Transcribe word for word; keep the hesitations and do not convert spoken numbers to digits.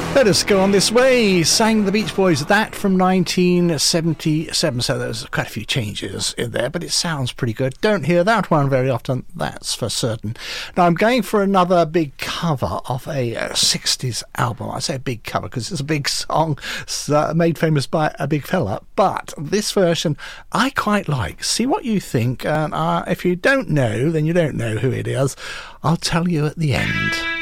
Let us go on this way. Sang the Beach Boys, that from nineteen seventy-seven. So there's quite a few changes in there, but it sounds pretty good. Don't hear that one very often, that's for certain. Now I'm going for another big cover of a uh, sixties album. I say a big cover because it's a big song uh, made famous by a big fella, but this version I quite like. See what you think, and uh, if you don't know, then you don't know who it is. I'll tell you at the end.